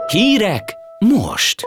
Hírek most!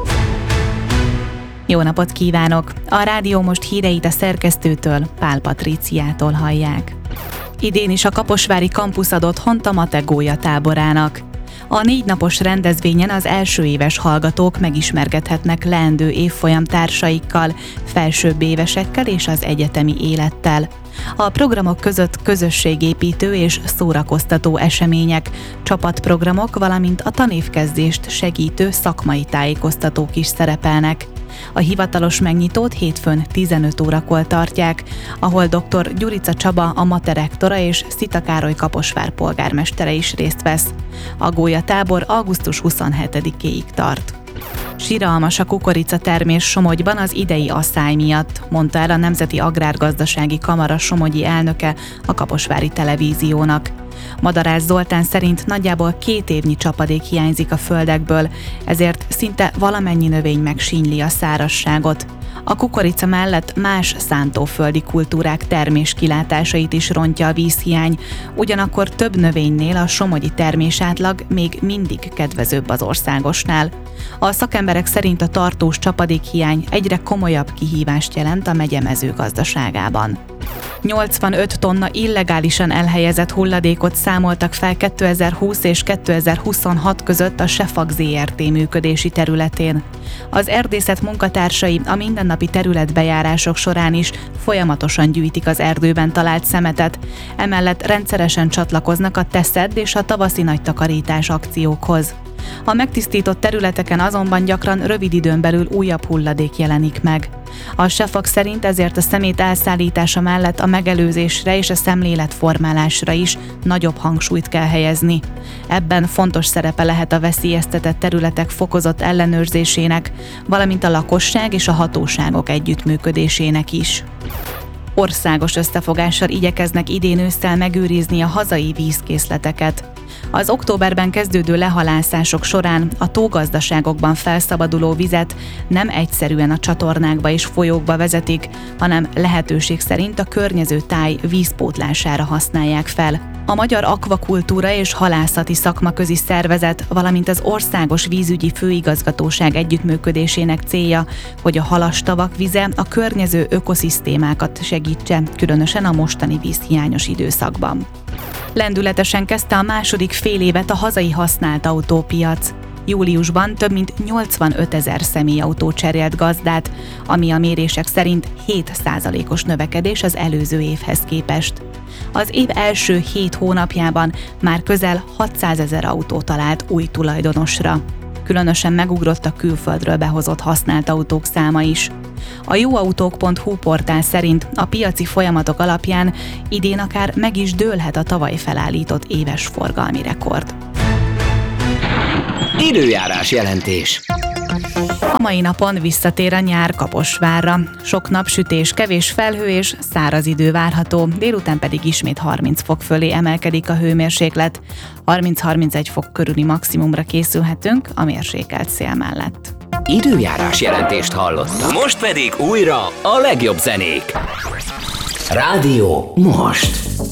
Jó napot kívánok! A Rádió Most híreit a szerkesztőtől, Pál Patríciától hallják. Idén is a kaposvári kampusz ad otthont a Mate gólyatáborának. A 4 napos rendezvényen az első éves hallgatók megismerkedhetnek leendő évfolyam társaikkal, felsőbb évesekkel és az egyetemi élettel. A programok között közösségépítő és szórakoztató események, csapatprogramok, valamint a tanévkezdést segítő szakmai tájékoztatók is szerepelnek. A hivatalos megnyitót hétfőn 15 órakor tartják, ahol dr. Gyurica Csaba, a Mate rektora és Szita Károly Kaposvár polgármestere is részt vesz. A gólyatábor augusztus 27-éig tart. Siralmas a kukoricatermés Somogyban az idei asszály miatt, mondta el a Nemzeti Agrárgazdasági Kamara somogyi elnöke a Kaposvári Televíziónak. Madarász Zoltán szerint nagyjából 2 évnyi csapadék hiányzik a földekből, ezért szinte valamennyi növény megsínyli a szárazságot. A kukorica mellett más szántóföldi kultúrák terméskilátásait is rontja a vízhiány, ugyanakkor több növénynél a somogyi termésátlag még mindig kedvezőbb az országosnál. A szakemberek szerint a tartós csapadékhiány egyre komolyabb kihívást jelent a megye mezőgazdaságában. 85 tonna illegálisan elhelyezett hulladékot számoltak fel 2020 és 2026 között a Sefag Zrt. Működési területén. Az erdészet munkatársai a mindennapi területbejárások során is folyamatosan gyűjtik az erdőben talált szemetet, emellett rendszeresen csatlakoznak a Te szedd és a tavaszi nagy takarítás akciókhoz. A megtisztított területeken azonban gyakran rövid időn belül újabb hulladék jelenik meg. A Sefag szerint ezért a szemét elszállítása mellett a megelőzésre és a szemléletformálásra is nagyobb hangsúlyt kell helyezni. Ebben fontos szerepe lehet a veszélyeztetett területek fokozott ellenőrzésének, valamint a lakosság és a hatóságok együttműködésének is. Országos összefogással igyekeznek idén ősszel megőrizni a hazai vízkészleteket. Az októberben kezdődő lehalászások során a tógazdaságokban felszabaduló vizet nem egyszerűen a csatornákba és folyókba vezetik, hanem lehetőség szerint a környező táj vízpótlására használják fel. A Magyar Akvakultúra és Halászati Szakmaközi Szervezet, valamint az Országos Vízügyi Főigazgatóság együttműködésének célja, hogy a halastavak vize a környező ökoszisztémákat segítse, különösen a mostani vízhiányos időszakban. Lendületesen kezdte a második félévet a hazai használt autópiac. Júliusban több mint 85 000 személyautó cserélt gazdát, ami a mérések szerint 7%-os növekedés az előző évhez képest. Az év első 7 hónapjában már közel 600 000 autó talált új tulajdonosra. Különösen megugrott a külföldről behozott használt autók száma is. A jóautók.hu portál szerint a piaci folyamatok alapján idén akár meg is dőlhet a tavaly felállított éves forgalmi rekord. Időjárás jelentés. A mai napon visszatér a nyár Kaposvárra. Sok napsütés, kevés felhő és száraz idő várható, délután pedig ismét 30 fok fölé emelkedik a hőmérséklet. 30-31 fok körüli maximumra készülhetünk a mérsékelt szél mellett. Időjárás jelentést hallottak. Most pedig újra a legjobb zenék. Rádió Most.